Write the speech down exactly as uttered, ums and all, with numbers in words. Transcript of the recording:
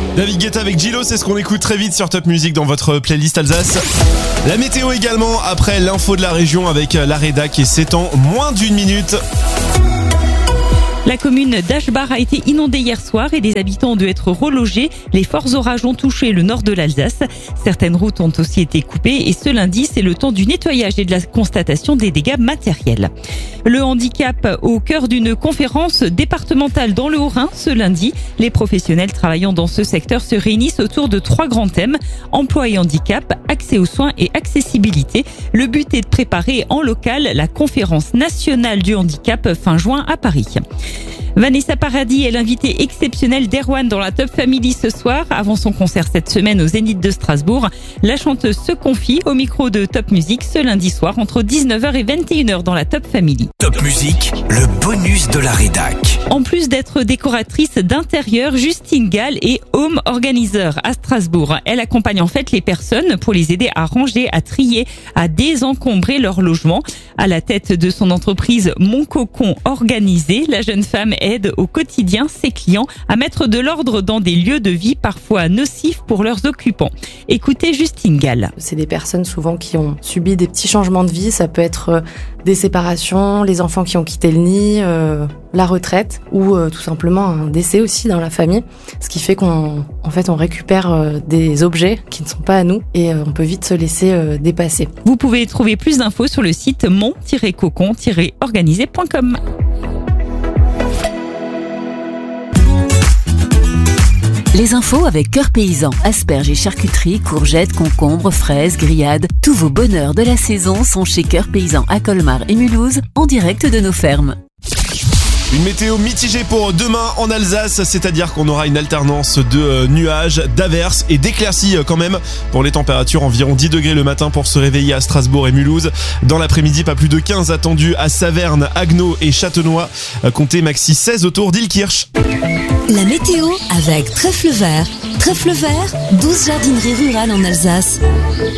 David Guetta avec Gilo, c'est ce qu'on écoute très vite sur Top Music dans votre playlist Alsace. La météo également, après l'info de la région avec la rédac et c'est en moins d'une minute. La commune d'Aschbach a été inondée hier soir et des habitants ont dû être relogés. Les forts orages ont touché le nord de l'Alsace. Certaines routes ont aussi été coupées et ce lundi, c'est le temps du nettoyage et de la constatation des dégâts matériels. Le handicap au cœur d'une conférence départementale dans le Haut-Rhin ce lundi. Les professionnels travaillant dans ce secteur se réunissent autour de trois grands thèmes. Emploi et handicap, accès aux soins et accessibilité. Le but est de préparer en local la conférence nationale du handicap fin juin à Paris. Vanessa Paradis est l'invitée exceptionnelle d'Erwan dans la Top Family ce soir. Avant son concert cette semaine au Zénith de Strasbourg, la chanteuse se confie au micro de Top Music ce lundi soir entre dix-neuf heures et vingt et une heures dans la Top Family. Top Music, le bonus de la rédac. En plus d'être décoratrice d'intérieur, Justine Gall est home organizer à Strasbourg. Elle accompagne en fait les personnes pour les aider à ranger, à trier, à désencombrer leur logement. À la tête de son entreprise Mon Cocon Organisé, la jeune femme aide au quotidien ses clients à mettre de l'ordre dans des lieux de vie parfois nocifs pour leurs occupants. Écoutez Justine Gall. C'est des personnes souvent qui ont subi des petits changements de vie. Ça peut être des séparations, les enfants qui ont quitté le nid, euh, la retraite ou euh, tout simplement un décès aussi dans la famille. Ce qui fait qu'on en fait, on récupère euh, des objets qui ne sont pas à nous et euh, on peut vite se laisser euh, dépasser. Vous pouvez trouver plus d'infos sur le site mon tiret cocon tiret organisé point com. Les infos avec Cœur Paysan, asperges et charcuterie, courgettes, concombres, fraises, grillades. Tous vos bonheurs de la saison sont chez Cœur Paysan à Colmar et Mulhouse, en direct de nos fermes. Une météo mitigée pour demain en Alsace, c'est-à-dire qu'on aura une alternance de nuages, d'averses et d'éclaircies quand même. Pour les températures, environ dix degrés le matin pour se réveiller à Strasbourg et Mulhouse. Dans l'après-midi, pas plus de quinze attendus à Saverne, Haguenau et Châtenois. Comptez maxi seize autour d'Illkirch. La météo avec Trèfle Vert. Trèfle Vert, douze jardineries rurales en Alsace.